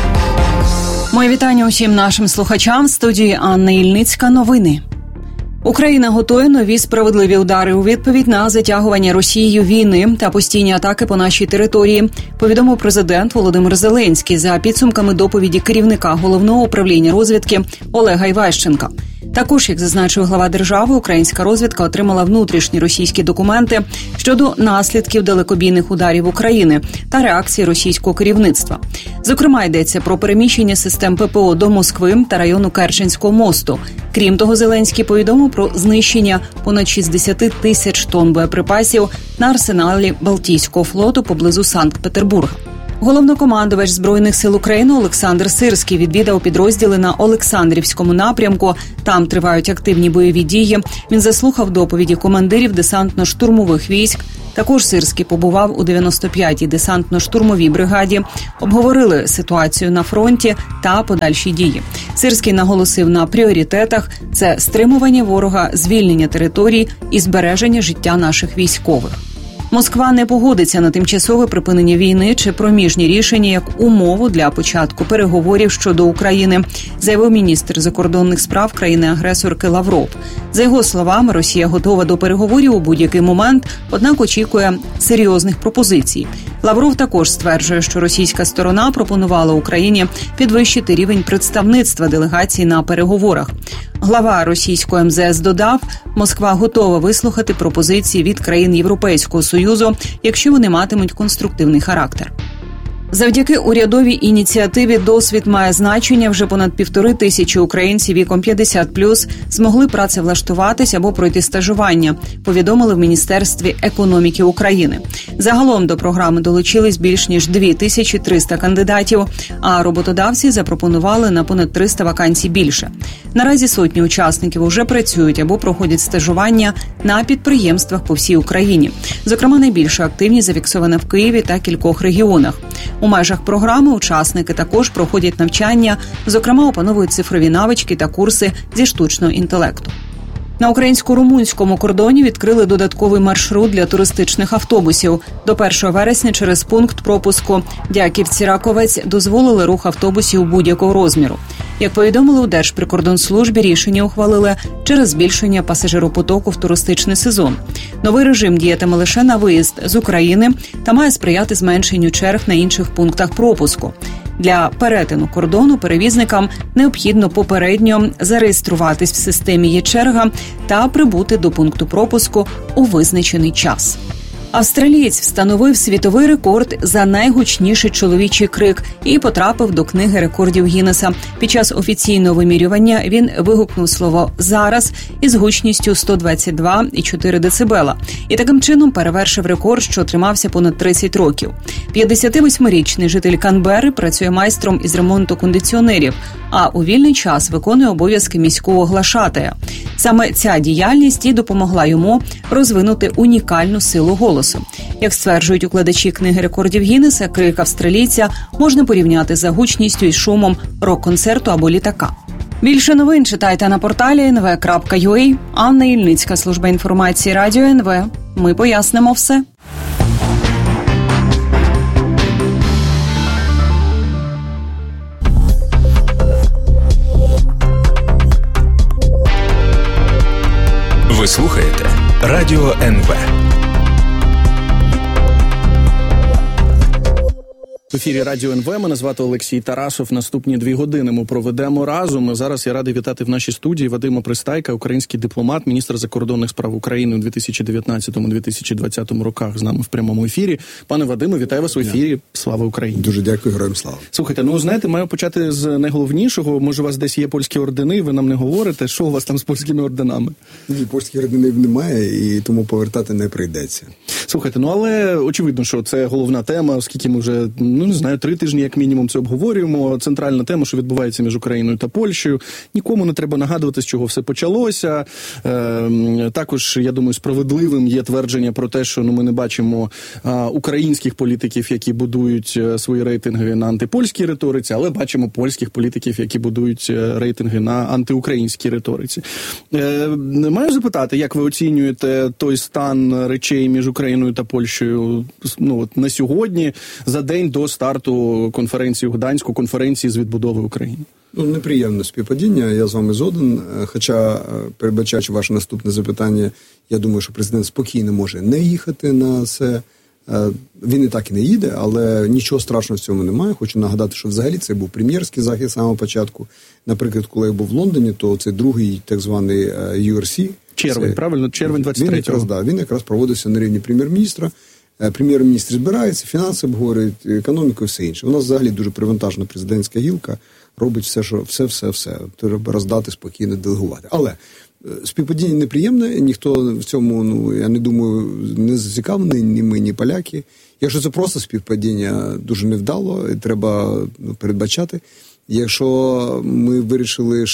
Моє вітання усім нашим слухачам. В студії Анна Ільницька. Новини. Україна готує нові справедливі удари у відповідь на затягування Росією війни та постійні атаки по нашій території, повідомив президент Володимир Зеленський за підсумками доповіді керівника Головного управління розвідки Олега Іващенка. Також, як зазначив глава держави, українська розвідка отримала внутрішні російські документи щодо наслідків далекобійних ударів України та реакції російського керівництва. Зокрема, йдеться про переміщення систем пе пе о до Москви та району Керченського мосту. Крім того, Зеленський повідомив про знищення понад шістдесят тисяч тонн боєприпасів на арсеналі Балтійського флоту поблизу Санкт-Петербурга. Головнокомандувач Збройних сил України Олександр Сирський відвідав підрозділи на Олександрівському напрямку. Там тривають активні бойові дії. Він заслухав доповіді командирів десантно-штурмових військ. Також Сирський побував у дев'яносто п'ятій десантно-штурмовій бригаді. Обговорили ситуацію на фронті та подальші дії. Сирський наголосив на пріоритетах – це стримування ворога, звільнення територій і збереження життя наших військових. Москва не погодиться на тимчасове припинення війни чи проміжні рішення як умову для початку переговорів щодо України, заявив міністр закордонних справ країни-агресорки Лавров. За його словами, Росія готова до переговорів у будь-який момент, однак очікує серйозних пропозицій. Лавров також стверджує, що російська сторона пропонувала Україні підвищити рівень представництва делегацій на переговорах. Глава російського ем зе ес додав, Москва готова вислухати пропозиції від країн Європейського Союзу, якщо вони матимуть конструктивний характер. Завдяки урядовій ініціативі «Досвід має значення» вже понад півтори тисячі українців віком п'ятдесят плюс змогли працевлаштуватись або пройти стажування, повідомили в Міністерстві економіки України. Загалом до програми долучились більш ніж дві тисячі триста кандидатів, а роботодавці запропонували на понад триста вакансій більше. Наразі сотні учасників уже працюють або проходять стажування на підприємствах по всій Україні. Зокрема, найбільша активність зафіксована в Києві та кількох регіонах. У межах програми учасники також проходять навчання, зокрема опановують цифрові навички та курси зі штучного інтелекту. На українсько-румунському кордоні відкрили додатковий маршрут для туристичних автобусів. До першого вересня через пункт пропуску Дяківці-Раковець дозволили рух автобусів будь-якого розміру. Як повідомили у Держприкордонслужбі, рішення ухвалили через збільшення пасажиропотоку в туристичний сезон. Новий режим діятиме лише на виїзд з України та має сприяти зменшенню черг на інших пунктах пропуску. Для перетину кордону перевізникам необхідно попередньо зареєструватись в системі «Є-черга» та прибути до пункту пропуску у визначений час. Австралієць встановив світовий рекорд за найгучніший чоловічий крик і потрапив до книги рекордів Гіннеса. Під час офіційного вимірювання він вигукнув слово «зараз» із гучністю сто двадцять два цілих чотири децибела. І таким чином перевершив рекорд, що тримався понад тридцять років. п'ятдесятивосьмирічний житель Канберри працює майстром із ремонту кондиціонерів, а у вільний час виконує обов'язки міського глашатая. Саме ця діяльність і допомогла йому розвинути унікальну силу голосу. Як стверджують укладачі книги рекордів Гіннеса, крик австралійця можна порівняти за гучністю із шумом рок-концерту або літака. Більше новин читайте на порталі ен ве крапка ю а. Анна Ільницька, служба інформації Радіо ен ве. Ми пояснимо все. Ви слухаєте Радіо ен ве. В ефірі Радіо ен ве, мене звати Олексій Тарасов. Наступні дві години ми проведемо разом. Зараз я радий вітати в нашій студії Вадима Пристайка, український дипломат, міністр закордонних справ України у дві тисячі дев'ятнадцятому - дві тисячі двадцятому роках з нами в прямому ефірі. Пане Вадиме, вітаю вас в ефірі. Слава Україні! Дуже дякую, героям слава! Слухайте, ну знаєте, маю почати з найголовнішого. Може, у вас десь є польські ордени, ви нам не говорите. Що у вас там з польськими орденами? Ні, польських орденів немає, і тому повертати не прийдеться. Слухайте, ну але очевидно, що це головна тема, оскільки ми вже, ну не знаю, три тижні як мінімум це обговорюємо. Центральна тема, що відбувається між Україною та Польщею. Нікому не треба нагадувати, з чого все почалося. Е, також, я думаю, справедливим є твердження про те, що ну, ми не бачимо а, українських політиків, які будують свої рейтинги на антипольській риториці, але бачимо польських політиків, які будують рейтинги на антиукраїнській риториці. Е, маю запитати, як ви оцінюєте той стан речей між Україною та Польщею ну, от, на сьогодні, за день до старту конференції у Гданську, конференції з відбудови України? Ну, неприємне співпадіння, я з вами згоден. Хоча, передбачаючи ваше наступне запитання, я думаю, що президент спокійно може не їхати на це. Він і так і не їде, але нічого страшного в цьому немає. Хочу нагадати, що взагалі це був прем'єрський захід з самого початку. Наприклад, коли я був в Лондоні, то це другий так званий ю ар сі. Червень, це, правильно? Червень двадцять третього. Він якраз, да, він якраз проводився на рівні прем'єр-міністра. Прем'єр-міністр збирається, фінанси обговорюють, економіку і все інше. У нас взагалі дуже привантажена президентська гілка, робить все, що все, все, все. Треба роздати, спокійно делегувати. Але співпадіння неприємне, ніхто в цьому, ну, я не думаю, не зацікавлений, ні ми, ні поляки. Якщо це просто співпадіння, дуже невдало, і треба ну, передбачати. Якщо ми вирішили,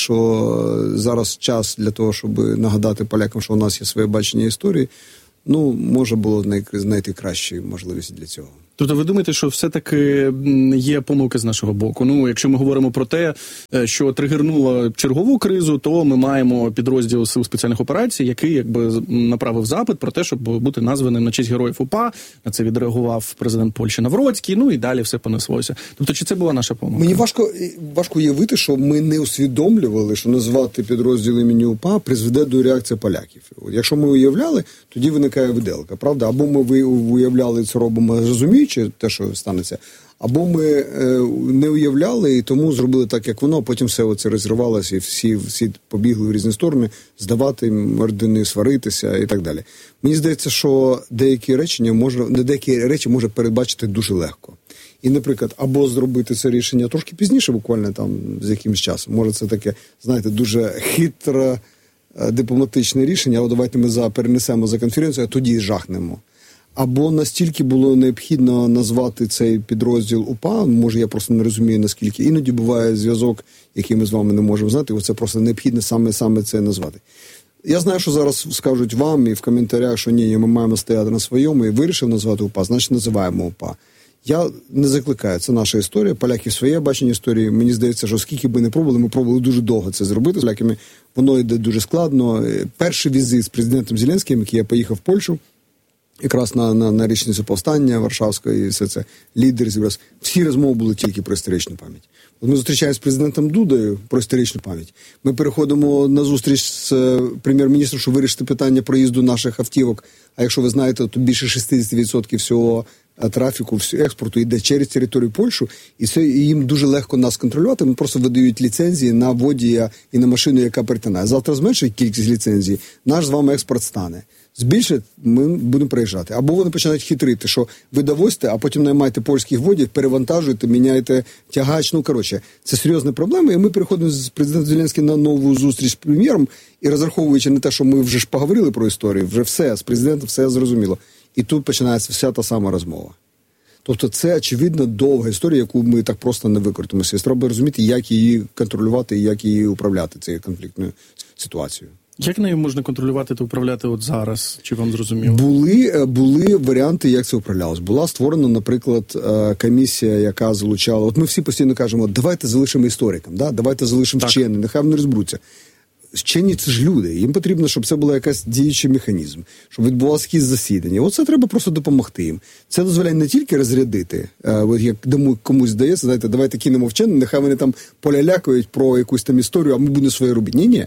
що зараз час для того, щоб нагадати полякам, що у нас є своє бачення історії, ну, може було знайти кращі можливості для цього. Тобто ви думаєте, що все-таки є помилки з нашого боку? Ну, якщо ми говоримо про те, що тригернуло чергову кризу, то ми маємо підрозділ Сил спеціальних операцій, який якби направив запит про те, щоб бути названим на честь героїв УПА. На це відреагував президент Польщі Навроцький, ну і далі все понеслося. Тобто, чи це була наша помилка? Мені важко, важко уявити, що ми не усвідомлювали, що назвати підрозділ імені УПА призведе до реакції поляків. Якщо ми уявляли, тоді виникає виделка, правда? Або ми уявляли це робимо, розуміючи те, що станеться, або ми е, не уявляли і тому зробили так, як воно, а потім все оце розірвалося і всі, всі побігли в різні сторони, здавати ордени, сваритися і так далі. Мені здається, що деякі речення можна, деякі речі може передбачити дуже легко. І, наприклад, або зробити це рішення трошки пізніше, буквально там з якимось часом. Може це таке, знаєте, дуже хитре дипломатичне рішення, але давайте ми за, перенесемо за конференцію, а тоді жахнемо. Або настільки було необхідно назвати цей підрозділ УПА, може я просто не розумію, наскільки. Іноді буває зв'язок, який ми з вами не можемо знати, оце просто необхідно саме, саме це назвати. Я знаю, що зараз скажуть вам і в коментарях, що ні, ми маємо стояти на своєму, і вирішив назвати УПА, значить називаємо УПА. Я не закликаю, це наша історія, поляки своє бачення історії. Мені здається, що скільки би не пробували, ми пробували дуже довго це зробити з поляками, воно йде дуже складно. Перший візит з президентом Зеленським, який я поїхав в Польщу, якраз на, на, на річницю повстання Варшавського і все це, лідери зібралися. Всі розмови були тільки про історичну пам'ять. От ми зустрічаємося з президентом Дудою про історичну пам'ять. Ми переходимо на зустріч з прем'єр-міністром, щоб вирішити питання проїзду наших автівок. А якщо ви знаєте, то більше шістдесят відсотків всього трафіку, всього експорту йде через територію Польщі, і це і їм дуже легко нас контролювати. Вони просто видають ліцензії на водія і на машину, яка перетинає. Завтра зменшить кількість ліцензій, наш з вами експорт стане. Збільшить, ми будемо приїжджати. Або вони починають хитрити, що ви довозьте, а потім наймаєте польських водіїв, перевантажуєте, міняєте тягач. Ну, коротше, це серйозна проблема. І ми переходимо з президентом Зеленським на нову зустріч з прем'єром, і розраховуючи на те, що ми вже ж поговорили про історію, вже все, з президентом все зрозуміло. І тут починається вся та сама розмова. Тобто це, очевидно, довга історія, яку ми так просто не використаємося. І треба розуміти, як її контролювати і як її управляти, цією конфліктною ситуацією. Як нею можна контролювати та управляти от зараз? Чи вам зрозуміло? Були, були варіанти, як це управлялось. Була створена, наприклад, комісія, яка залучала... От ми всі постійно кажемо, давайте залишимо історикам, да? Давайте залишимо вченим, нехай вони розберуться. Вчені – це ж люди. Їм потрібно, щоб це був якийсь діючий механізм, щоб відбувалося якісь засідання. Оце треба просто допомогти їм. Це дозволяє не тільки розрядити, от як комусь здається, знаєте, давайте кинемо вченим, нехай вони там полялякають про якусь там історію, а ми будемо своє робити. Ні-ні.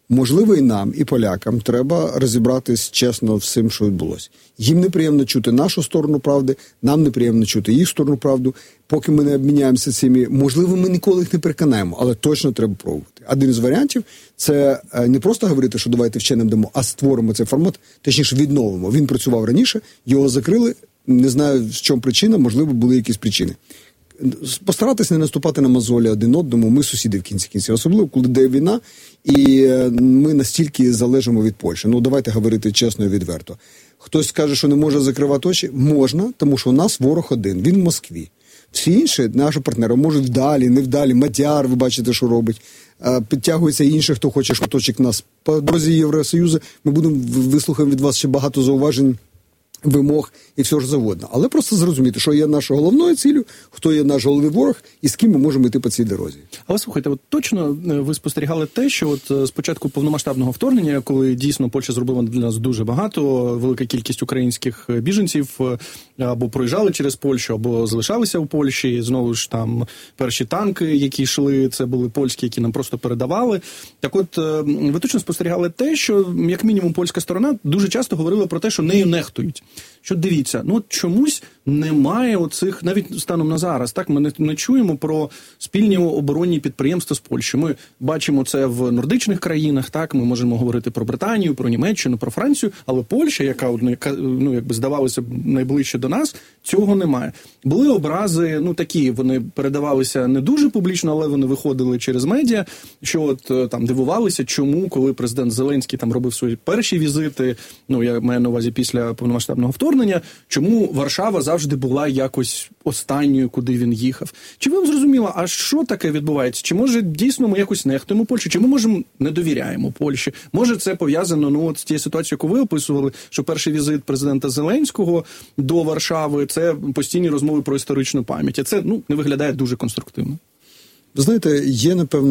Можливо, і нам, і полякам треба розібратись чесно з цим, що відбулося. Їм неприємно чути нашу сторону правди, нам неприємно чути їх сторону правди. Поки ми не обміняємося цими, можливо, ми ніколи їх не переконаємо, але точно треба пробувати. Один з варіантів – це не просто говорити, що давайте вченим дамо, а створимо цей формат, точніше відновимо. Він працював раніше, його закрили, не знаю, в чому причина, можливо, були якісь причини. Постаратися не наступати на мозолі один одному, ми сусіди в кінці кінців, особливо коли йде війна, і ми настільки залежимо від Польщі. Ну, давайте говорити чесно і відверто. Хтось скаже, що не може закривати очі? Можна, тому що у нас ворог один, він в Москві. Всі інші наші партнери можуть вдалі, не вдалі, Мадяр, ви бачите, що робить, підтягується інші, хто хоче шматочок нас. По дорозі Євросоюзу ми будемо вислухаємо від вас ще багато зауважень, вимог і все ж завгодно. Але просто зрозуміти, що є нашою головною ціллю, хто є наш головний ворог і з ким ми можемо йти по цій дорозі. Але слухайте, от точно ви спостерігали те, що от з початку повномасштабного вторгнення, коли дійсно Польща зробила для нас дуже багато, велика кількість українських біженців або проїжджали через Польщу, або залишалися у Польщі, знову ж там перші танки, які йшли, це були польські, які нам просто передавали. Так от, ви точно спостерігали те, що, як мінімум, польська сторона дуже часто говорила про те, що нею нехтують. Що дивіться, ну чомусь немає оцих, навіть станом на зараз, так, ми не, не чуємо про спільні оборонні підприємства з Польщею. Ми бачимо це в нордичних країнах, так, ми можемо говорити про Британію, про Німеччину, про Францію, але Польща, яка, ну, якби здавалося найближче до нас, цього немає. Були образи, ну, такі, вони передавалися не дуже публічно, але вони виходили через медіа, що от там дивувалися, чому, коли президент Зеленський там робив свої перші візити, ну, я маю на увазі після повномасштабного вторгнення, чому Варшава завжди була якось останньою, куди він їхав. Чи ви зрозуміли, а що таке відбувається? Чи може дійсно ми якось нехтуємо Польщу? Чи ми, можемо, не довіряємо Польщі? Може це пов'язано, ну, от з тією ситуацією, яку ви описували, що перший візит президента Зеленського до Варшави – це постійні розмови про історичну пам'ять. А це, ну, не виглядає дуже конструктивно. Ви знаєте, є, напевно,